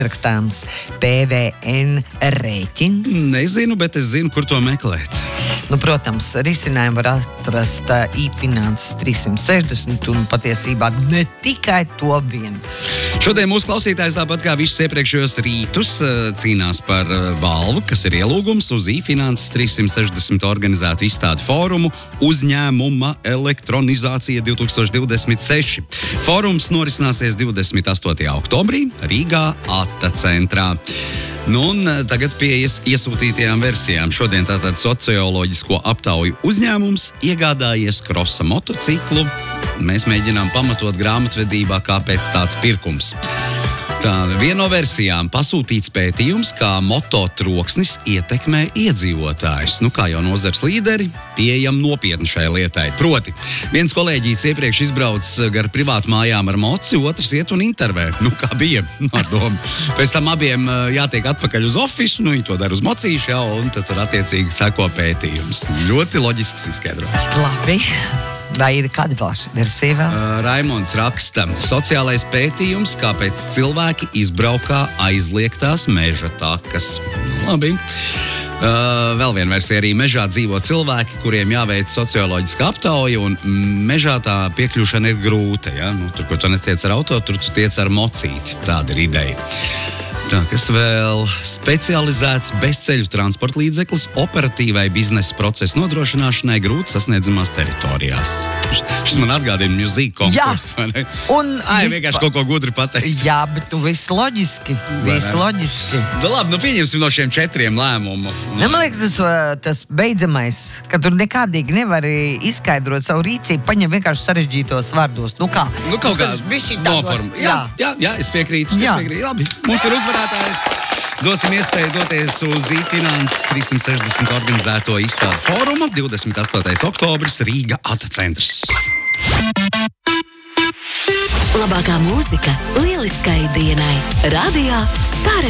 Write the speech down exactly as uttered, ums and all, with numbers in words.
rakstāms P V N rēķins? Nezinu, bet es zinu, kur to meklēt. Nu, protams, risinājumu var atrast e-finanses trīsimt sešdesmit un patiesībā ne tikai to vien. Šodien mūsu klausītājs, tāpat kā visus iepriekšējos rītus, cīnās par balvu, kas ir ielūgums uz e-finanses trīsimt sešdesmit organizētu izstādi fórumu Uzņēmuma elektronizācija divi tūkstoši divdesmit seši. Fórums norisināsies divdesmit astotajā oktobrī Rīgā Ata centrā. Nu, un tagad pie ies, iesūtītajām versijām. Šodien tātad socioloģisko aptauju uzņēmums iegādājies krosa motociklu. Mēs mēģinām pamatot grāmatvedībā, kāpēc tāds pirkums. Tā, viena no versijām pasūtīts pētījums, kā mototroksnis ietekmē iedzīvotājus. Nu, kā jau nozars līderi, pieejam nopietni šai lietai. Proti, viens kolēģīts iepriekš izbrauc gar privātu mājām ar moci, otrs iet un intervē. Nu, kā bija, ar domu. Pēc tam abiem jātiek atpakaļ uz ofisu, nu, viņi to dara uz mocīšu, jau, un tad tur attiecīgi seko pētījums. Ļoti loģisks izskaidrojums. Labi. Vai ir kāda versija vēl? Uh, Raimonds raksta, sociālais pētījums, kāpēc cilvēki izbraukā aizliegtās meža takas. Labi. Uh, vēl viena versija, arī mežā dzīvo cilvēki, kuriem jāveic socioloģiska aptauja, un mežā tā piekļūšana ir grūta. Ja? Nu, tur, kur tu netiec ar auto, tur tu tiec ar mocīti. Tāda ir ideja. Tā, kas vēl specializēts bezceļu transporta līdzeklis operatīvai biznesa procesa nodrošināšanai grūti sasniedzamās teritorijās. Šis man atgādina mūziku konkursu, vai ne? Un Ai, vispār... vienkārši kaut ko gudri pateikt. Jā, bet tu viss loģiski, viss loģiski. Da labi, nu pieņemsim no šiem četriem lēmumu. Ne, man liekas, tas, tas beidzamais, ka tur nekādīgi nevari izskaidrot savu rīcību, paņem vienkārši sarežģītos vārdos. Nu kā? Nu kaut kā noformu. Jā, jā, jā, es piekrītu. Jā. Es piekrītu. Labi, mums ir uzvarētājs. Dosim iespēju doties uz e-finanses trīsimt sešdesmit organizēto izstādi fórumu divdesmit astotais oktobris Rīga Ata centrs. Labākā mūzika lieliskai dienai. Radio Stara